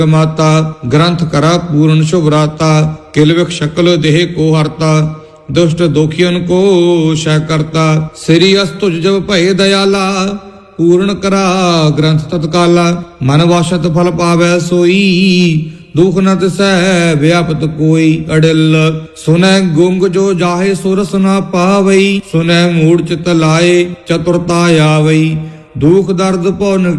माता ग्रंथ करा पूर्ण शुभ राता किलविक शकल देह को हरता दुष्ट दोखियन को शह करता श्री अस्तुज जब भय दयाला पूर्ण करा ग्रंथ तत्काला मन वाशत फल पावै सोई दुख न तिसै व्यापत कोई अडिल सुनै गुंग जो जाहे सुरस न पावई सुनै मूढ़ चित लाए चतुरता आवई दुख दर्द पौन